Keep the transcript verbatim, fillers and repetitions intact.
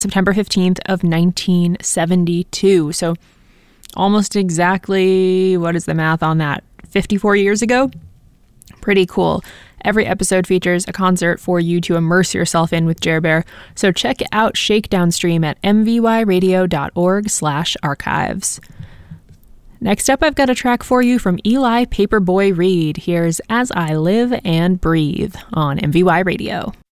September fifteenth of nineteen seventy-two. So almost exactly, what is the math on that? fifty-four years ago? Pretty cool. Every episode features a concert for you to immerse yourself in with Jer Bear. So check out Shakedown Stream at m v y radio dot org slash archives. Next up, I've got a track for you from Eli Paperboy Reed. Here's As I Live and Breathe on M V Y Radio.